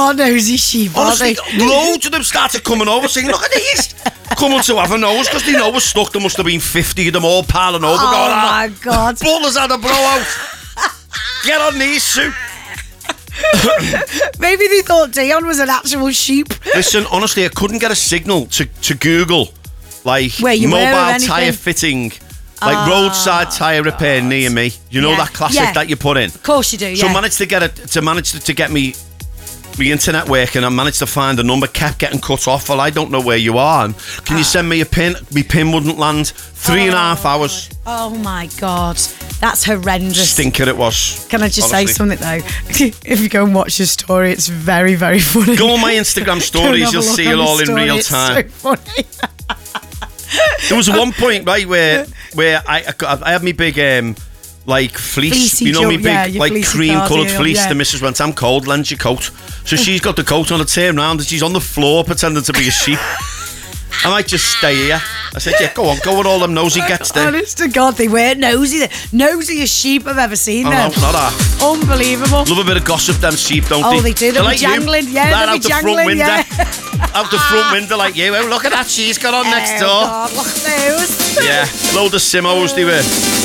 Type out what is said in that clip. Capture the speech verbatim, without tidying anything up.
are nosy sheep, Honestly, aren't they? loads of them started coming over saying, look at these. Coming to have a nose because they know we're stuck. There must have been fifty of them all piling over. Oh, going, my God. Bullers had a blowout. Get on these, Sue. Maybe they thought Dion was an actual sheep. Listen, honestly, I couldn't get a signal to, to Google, like, Where you were or mobile anything? tyre fitting, like Oh, roadside tyre repair near me. You know Yeah. that classic Yeah. that you put in? Of course you do, yeah. So I managed to get it, to manage to, to get me the internet working. I managed to find the number, kept getting cut off. Well, I don't know where you are. And can you send me a pin? My pin wouldn't land. Three and a half hours. Oh my God, that's horrendous. Stinker it was. Can I just honestly. say something though? If you go and watch the story, it's very, very funny. Go on my Instagram Go and stories, have a you'll look see on it the all in story, real it's time. so funny. There was one point, right, where where I I, got, I had me big um like fleece, Fleecy you know, me jump, big yeah, your like fleecy cream coloured cardigan, fleece. yeah. The missus went, I'm cold, lend your coat. So she's got the coat on, I turn round and she's on the floor pretending to be a sheep. I might just stay here. I said, yeah, go on, go with all them nosy gets there. Honest to God, they weren't nosy. The nosiest sheep I've ever seen Oh, them. no, not that. Unbelievable. Love a bit of gossip, them sheep, don't they? Oh, they do. They'll be like you. jangling. Yeah, Right they'll out be the jangling, front window. yeah. Out the front window like you. Oh, look at that, she's got on next Oh, door. God, look at those. Yeah, load of Simos they were.